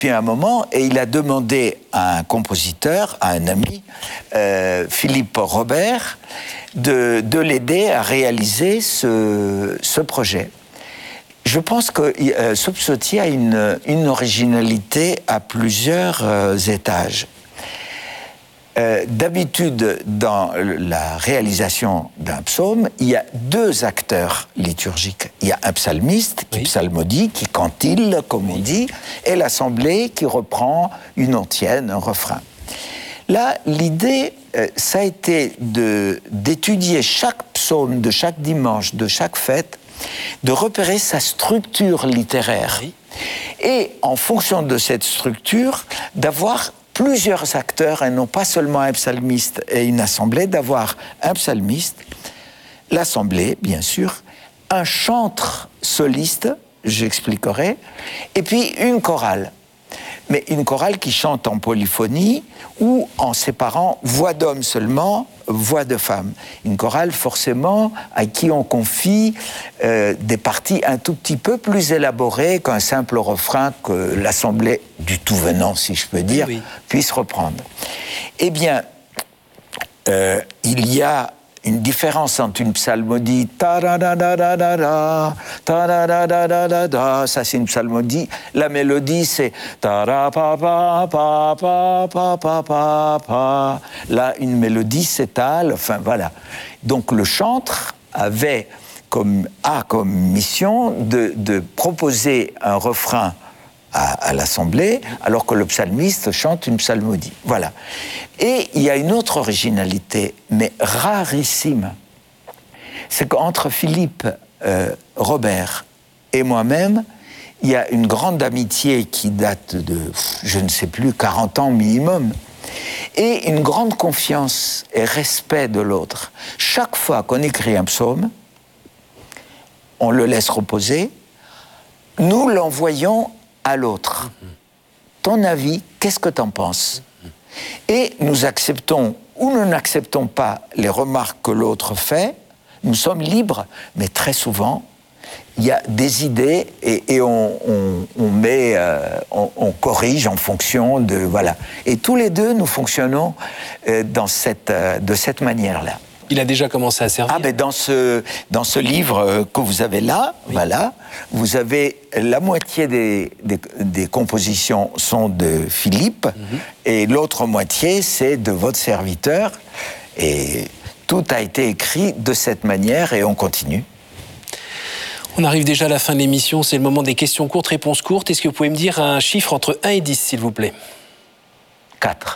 Puis à un moment, et il a demandé à un compositeur, à un ami, Philippe Robert, de l'aider à réaliser ce projet. Je pense que ce psautier a une originalité à plusieurs étages. D'habitude, dans la réalisation d'un psaume, il y a deux acteurs liturgiques. Il y a un psalmiste qui psalmodie, qui cantille, comme on dit, et l'assemblée qui reprend une antienne, un refrain. Là, l'idée, ça a été d'étudier chaque psaume de chaque dimanche, de chaque fête, de repérer sa structure littéraire. Et en fonction de cette structure, d'avoir plusieurs acteurs, et non pas seulement un psalmiste et une assemblée, d'avoir un psalmiste, l'assemblée, bien sûr, un chantre soliste, j'expliquerai, et puis une chorale. Mais une chorale qui chante en polyphonie ou en séparant voix d'homme seulement, voix de femme. Une chorale, forcément, à qui on confie des parties un tout petit peu plus élaborées qu'un simple refrain que l'assemblée du tout venant, si je peux dire, puisse reprendre. Eh bien, il y a une différence entre une psalmodie ta-da-da-da-da-da, ta-da-da-da-da-da, ça c'est une psalmodie, la mélodie c'est ta-ra-pa-pa-pa-pa-pa-pa-pa, là une mélodie s'étale, enfin voilà. Donc le chantre avait comme mission de proposer un refrain à l'assemblée, alors que le psalmiste chante une psalmodie. Voilà. Et il y a une autre originalité, mais rarissime. C'est qu'entre Philippe Robert et moi-même, il y a une grande amitié qui date de, je ne sais plus, 40 ans minimum, et une grande confiance et respect de l'autre. Chaque fois qu'on écrit un psaume, on le laisse reposer, nous l'envoyons à l'autre. Ton avis, qu'est-ce que tu en penses? Et nous acceptons ou nous n'acceptons pas les remarques que l'autre fait, nous sommes libres, mais très souvent, il y a des idées et on corrige en fonction de... Voilà. Et tous les deux, nous fonctionnons de cette manière-là. Il a déjà commencé à servir. Ah, mais dans ce livre que vous avez là, voilà, vous avez la moitié des compositions sont de Philippe, et l'autre moitié, c'est de votre serviteur. Et tout a été écrit de cette manière, et on continue. On arrive déjà à la fin de l'émission, c'est le moment des questions courtes, réponses courtes. Est-ce que vous pouvez me dire un chiffre entre 1 et 10, s'il vous plaît? 4.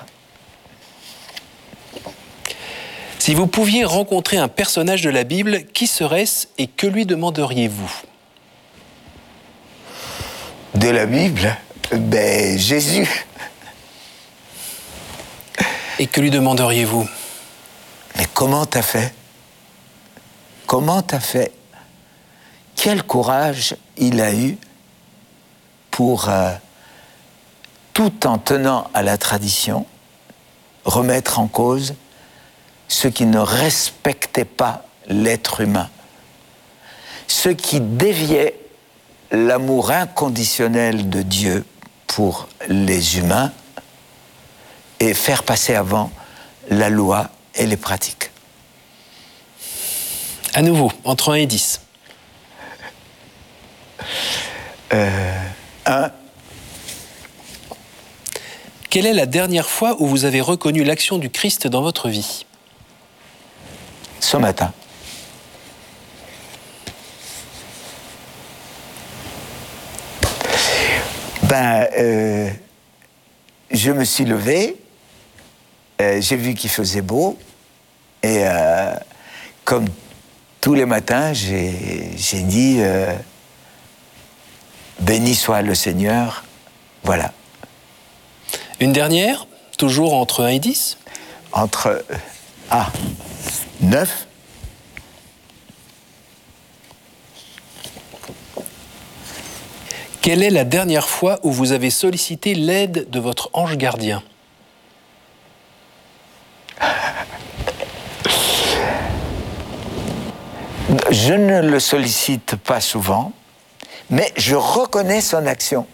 Si vous pouviez rencontrer un personnage de la Bible, qui serait-ce et que lui demanderiez-vous? De la Bible? Ben, Jésus. Et que lui demanderiez-vous? Mais comment t'as fait? Comment t'as fait? Quel courage il a eu pour, tout en tenant à la tradition, remettre en cause ceux qui ne respectaient pas l'être humain, ceux qui déviaient l'amour inconditionnel de Dieu pour les humains et faire passer avant la loi et les pratiques. À nouveau, entre 1 et 10. 1. Quelle est la dernière fois où vous avez reconnu l'action du Christ dans votre vie? Ce matin. Je me suis levé, j'ai vu qu'il faisait beau, et comme tous les matins, j'ai dit béni soit le Seigneur, voilà. Une dernière, toujours entre 1 et 10? Entre 9. Quelle est la dernière fois où vous avez sollicité l'aide de votre ange gardien? Je ne le sollicite pas souvent, mais je reconnais son action.